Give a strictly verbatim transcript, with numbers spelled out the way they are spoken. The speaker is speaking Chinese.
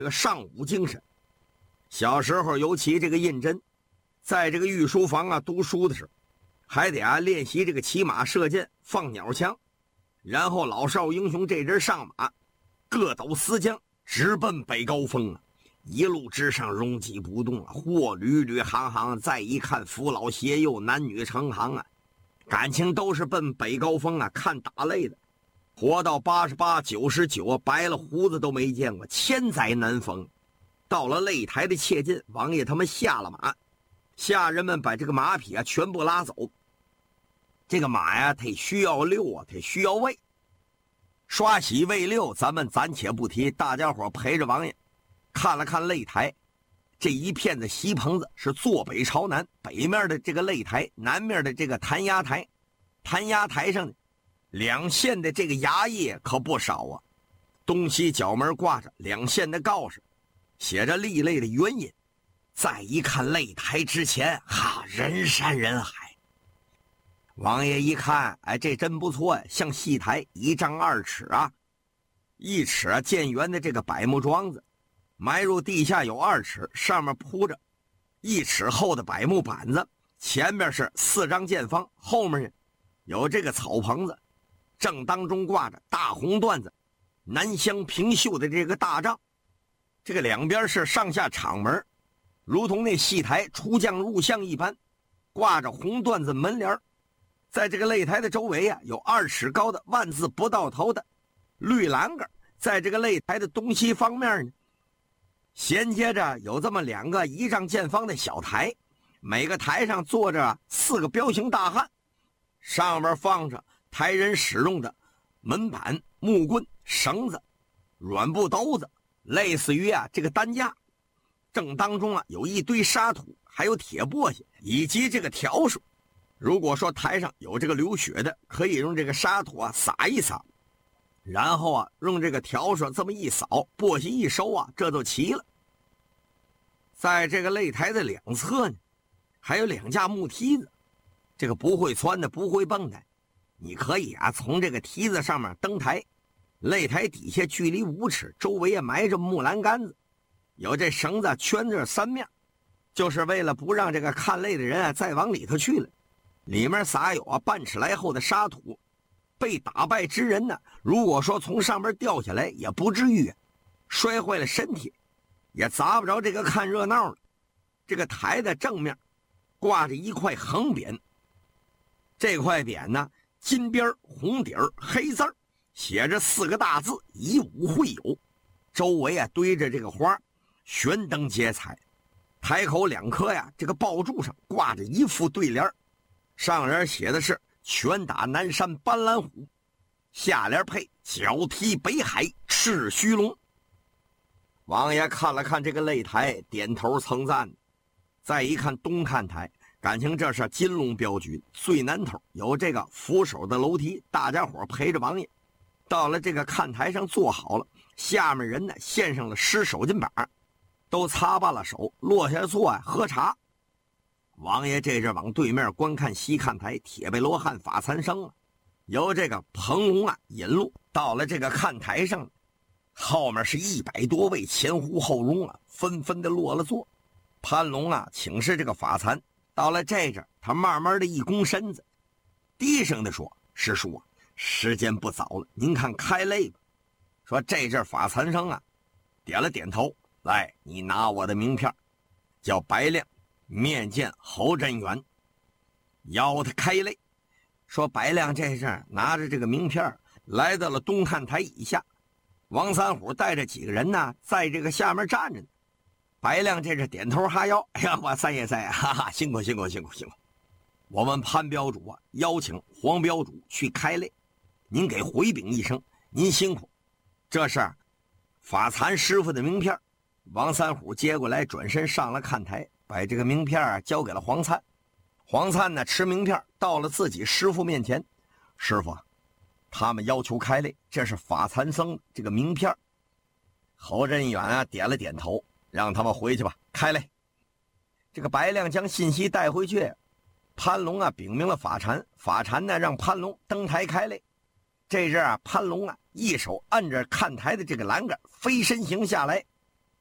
这个上武精神。小时候尤其这个胤禛，在这个御书房啊读书的时候，还得啊练习这个骑马射箭放鸟枪，然后老少英雄这人上马，各斗四将，直奔北高峰啊！一路之上容积不动啊，货屡屡行行，再一看父老携幼，男女成行啊，感情都是奔北高峰啊看打擂的。活到八十八九十九，白了胡子都没见过，千载难逢。到了擂台的切近，王爷他们下了马，下人们把这个马匹啊全部拉走。这个马呀，它需要遛啊，它需要喂。刷洗喂遛，咱们暂且不提，大家伙陪着王爷看了看擂台。这一片的席棚子是坐北朝南，北面的这个擂台，南面的这个弹压台。弹压台上呢，两线的这个衙役可不少啊，东西角门挂着两线的告示，写着历擂的原因。再一看擂台之前，哈，人山人海。王爷一看，哎，这真不错呀，像戏台一丈二尺啊，一尺啊见圆的这个柏木桩子，埋入地下有二尺，上面铺着一尺厚的柏木板子，前面是四张箭方，后面呢有这个草棚子，正当中挂着大红缎子南乡平绣的这个大帐，这个两边是上下场门，如同那戏台出将入相一般，挂着红缎子门帘。在这个擂台的周围啊，有二尺高的万字不到头的绿栏杆，在这个擂台的东西方面呢，衔接着有这么两个一丈见方的小台，每个台上坐着四个彪形大汉，上面放着台人使用的门板、木棍、绳子、软布兜子，类似于啊这个担架。正当中啊有一堆沙土，还有铁簸箕以及这个笤帚。如果说台上有这个流血的，可以用这个沙土啊撒一撒，然后啊用这个笤帚这么一扫，簸箕一收啊，这就齐了。在这个擂台的两侧呢，还有两架木梯子，这个不会窜的，不会蹦的，你可以啊从这个梯子上面登台。擂台底下距离五尺，周围也埋着木栏杆子，有这绳子圈着三面，就是为了不让这个看擂的人啊再往里头去了。里面撒有啊半尺来厚的沙土，被打败之人呢，如果说从上面掉下来，也不至于摔坏了身体，也砸不着这个看热闹了。这个台的正面挂着一块横匾，这块匾呢，金边红底儿黑字儿，写着四个大字“以武会友”，周围啊堆着这个花，悬灯结彩。台口两颗呀，这个爆柱上挂着一副对联，上联写的是拳打南山斑斓虎，下联配脚踢北海赤须龙。王爷看了看这个擂台，点头称赞。再一看东看台，感情这是金龙镖局最南头有这个扶手的楼梯，大家伙陪着王爷到了这个看台上坐好了，下面人呢献上了湿手巾板，都擦罢了手，落下坐啊喝茶。王爷这阵往对面观看西看台，铁背罗汉法残生啊，由这个棚龙啊引路到了这个看台上，后面是一百多位前呼后拥啊，纷纷的落了座。潘龙啊请示这个法残，到了这阵他慢慢的一弓身子，低声的说：“师叔啊，时间不早了，您看开擂吧。”说这阵法残生啊点了点头，来，你拿我的名片，叫白亮，面见侯真元，邀他开擂。说白亮这阵拿着这个名片来到了东看台以下，王三虎带着几个人呢在这个下面站着呢。白亮这阵点头哈腰，哎呀，我三爷三爷，哈哈，辛苦辛苦辛苦辛苦。我们潘标主啊邀请黄标主去开擂，您给回禀一声，您辛苦。这是法残师傅的名片。王三虎接过来，转身上了看台，把这个名片交给了黄灿。黄灿呢持名片到了自己师傅面前，师傅，他们要求开擂，这是法残僧这个名片。侯振远啊点了点头，让他们回去吧，开擂。这个白亮将信息带回去，潘龙啊禀明了法禅，法禅呢让潘龙登台开擂。这阵啊潘龙啊一手按着看台的这个栏杆，飞身行下来，